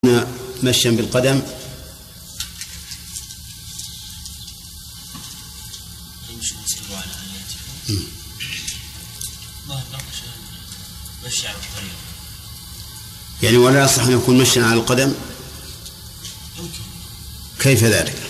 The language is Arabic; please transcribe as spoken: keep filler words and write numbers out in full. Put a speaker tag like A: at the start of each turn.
A: مشيا بالقدم يعني ولا يصح أن يكون مشيا على القدم. كيف ذلك؟